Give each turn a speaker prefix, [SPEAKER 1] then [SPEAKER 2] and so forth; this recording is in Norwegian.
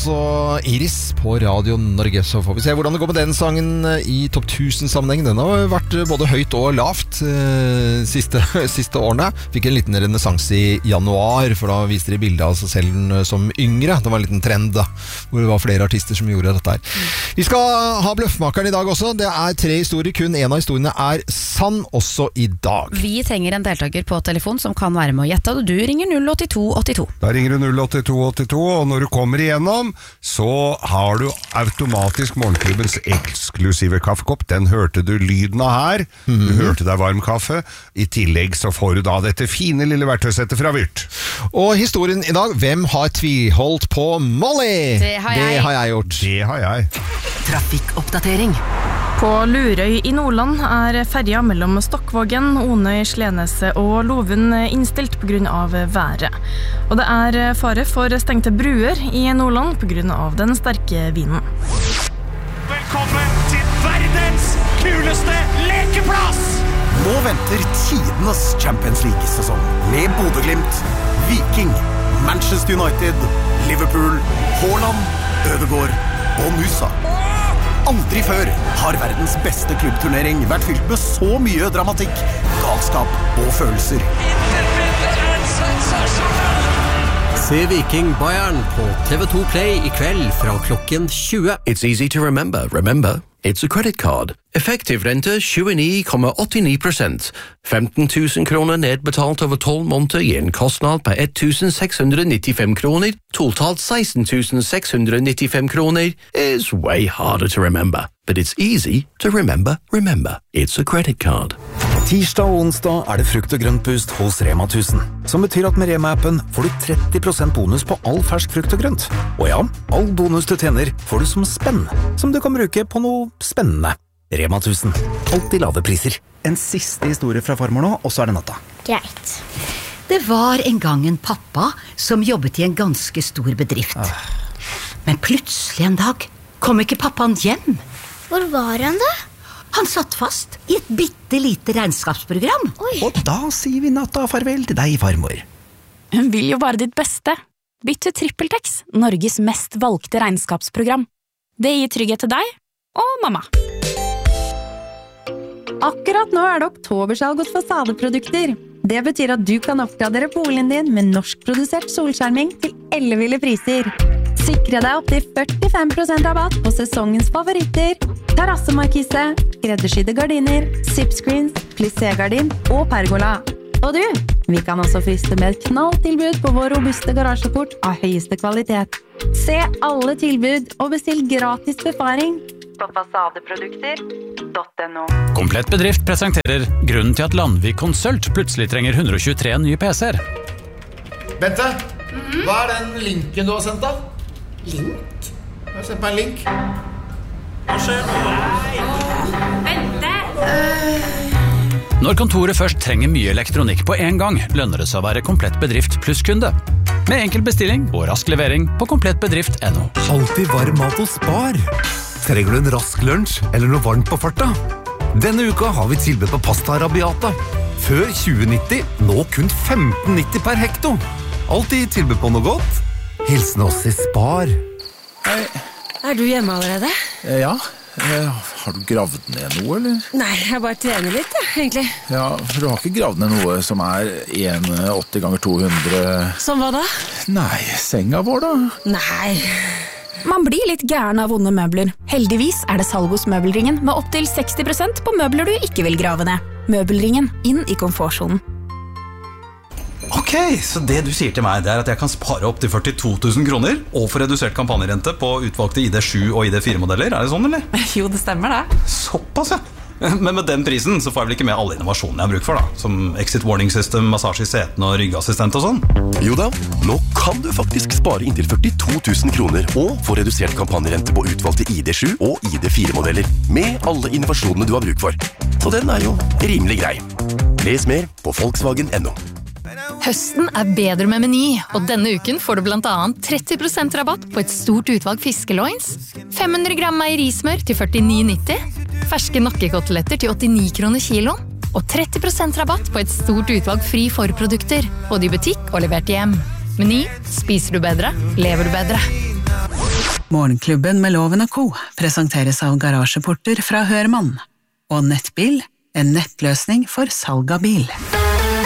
[SPEAKER 1] også Iris på Radio Norge. Så får vi se hvordan det går med den sangen i Topp 1000-sammenheng. Den har vært både høyt og lavt siste årene. Fikk en liten renessanse i januar, for da viste de bildet av seg selv som yngre. Det var en liten trend da, hvor det var flere artister som gjorde dette her. Vi skal ha Bløffmakeren i dag også. Det er 3 historier, kun en av historiene er sann også i dag.
[SPEAKER 2] Vi trenger en deltaker på telefon som kan være med å gjette, og du ringer 08282.
[SPEAKER 3] Da ringer du 08282, og når du kommer igjennom, så har du automatisk morgenklubbens eksklusive kaffekopp. Den hørte du lyden av her. Du hørte deg varm kaffe. I tillegg så får du da dette fine lille verktøysettet fra Vyrt.
[SPEAKER 1] Og historien i dag, hvem har tviholdt på Molly?
[SPEAKER 2] Det har jeg
[SPEAKER 1] gjort.
[SPEAKER 3] Det har jeg.
[SPEAKER 4] Trafikkoppdatering.
[SPEAKER 5] På Lurøy i Nordland er ferja mellom Stokkvågen, Onøy, Sleneset og Lovund innstilt på grunn av været. Og det er fare for stengte bruer i Nordland på grunn av den sterke vinden.
[SPEAKER 6] Velkommen til verdens kuleste lekeplass!
[SPEAKER 7] Nå venter tidenes Champions League-sesong med Bodø/Glimt, Viking, Manchester United, Liverpool, Haaland, Ødegaard og Musa. Aldri før har verdens beste klubbturnering vært fylt med så mye dramatikk, galskap og følelser.
[SPEAKER 4] Se Viking Bayern på TV2 Play i kveld fra klokken 20.
[SPEAKER 8] It's easy to remember. Remember, it's a credit card. Effektiv rente 29,89%. 15 000 kroner nedbetalt over 12 måneder gir en kostnad på 1,695 kroner. Totalt 16 695 kroner is way harder to remember. But it's easy to remember. Remember, it's a credit card.
[SPEAKER 7] Tirsdag og onsdag er det frukt- og grøntboost hos Rema 1000, som betyr at med Rema-appen får du 30% bonus på all fersk frukt og grønt. Og ja, all bonus du tjener får du som spenn, som du kan bruke på noe spennende. Rema 1000, alltid lave priser. En siste historie fra farmor nå, og så er det natta.
[SPEAKER 9] Greit. Det var en gang en pappa som jobbet i en ganske stor bedrift. Men plutselig en dag kom ikke pappaen hjem.
[SPEAKER 10] Hvor var han da?
[SPEAKER 9] Han satt fast i et bittelite regnskapsprogram.
[SPEAKER 10] Oi.
[SPEAKER 7] Og da sier vi natta farvel til deg, farmor.
[SPEAKER 5] Hun vil jo bare ditt beste. Bytt til TrippelTex, Norges mest valgte regnskapsprogram. Det gir trygghet til deg og mamma.
[SPEAKER 11] Akkurat nå er det oktobersalg hos fasadeprodukter. Det betyr at du kan oppgradere boligen din med norskprodusert solskjerming til elleville priser. Sikre deg opp til 45% rabatt på sesongens favoritter. Terrassemarkise, skreddersydde gardiner, zipscreens, plissé-gardin og pergola. Og du, vi kan også friste med et knalltilbud på vår robuste garasjeport av høyeste kvalitet. Se alle tilbud og bestill gratis befaring på fasadeprodukter.no.
[SPEAKER 12] Komplett bedrift presenterer grunnen til at Landvik Konsult plutselig trenger 123 nye PC-er.
[SPEAKER 1] Bente, hva er den linken du har sendt da?
[SPEAKER 9] Link?
[SPEAKER 1] Jeg har sendt meg en link.
[SPEAKER 6] Hva skjer?
[SPEAKER 2] Vente!
[SPEAKER 12] Når kontoret først trenger mye elektronikk på en gang, lønner det seg å være komplett bedrift pluss kunde. Med enkel bestilling og rask levering på komplettbedrift.no.
[SPEAKER 7] Alltid varm mat hos Spar. Trenger du en rask lunsj eller noe varmt på farta? Denne uka har vi tilbud på pasta arabiata. Før 2090, nå kun 15,90 per hekto. Alltid tilbud på noe godt. Hilsen oss i Spar.
[SPEAKER 13] Hei.
[SPEAKER 14] Er du hjemme allerede?
[SPEAKER 13] Ja. Har du gravd ned noe, eller?
[SPEAKER 14] Nei, jeg bare trener litt, egentlig.
[SPEAKER 13] Ja, for du har ikke gravd ned noe som er 1,80 ganger 200...
[SPEAKER 14] Som hva da?
[SPEAKER 13] Nei, senga vår da?
[SPEAKER 14] Nei.
[SPEAKER 5] Man blir litt gæren av vonde møbler. Heldigvis er det salg hos Møbelringen med opp til 60% på møbler du ikke vil grave ned. Møbelringen, inn i komfortsonen.
[SPEAKER 15] Ok, så det du sier til meg, det er at jeg kan spare opp til 42 000 kroner og få redusert kampanjerente på utvalgte ID7 og ID4-modeller. Er det sånn, eller?
[SPEAKER 5] Jo, det stemmer det.
[SPEAKER 15] Såpass, ja. Men med den prisen så får jeg vel ikke med alle innovasjonene jeg har bruk for da, som exit warning system, massasje i setene og ryggassistent og sånn.
[SPEAKER 16] Jo da, nå kan du faktisk spare inntil 42 000 kroner og få redusert kampanjerente på utvalgte ID7 og ID4-modeller med alle innovasjonene du har bruk for. Så den er jo rimelig grei. Les mer på Volkswagen.no.
[SPEAKER 17] Høsten er bedre med Meny, og denne uken får du blant annet 30% rabatt på et stort utvalg fiskeloins, 500 gram meierismør til 49,90, ferske nakkekoteletter til 89 kroner kiloen, og 30% rabatt på et stort utvalg fri forprodukter, både i butikk og levert hjem. Meny, spiser du bedre, lever du bedre.
[SPEAKER 18] Morgenklubben med Loven & Co. presenteres av garasjeporter fra Hørmann. Og Nettbil, en nettløsning for salg av bil.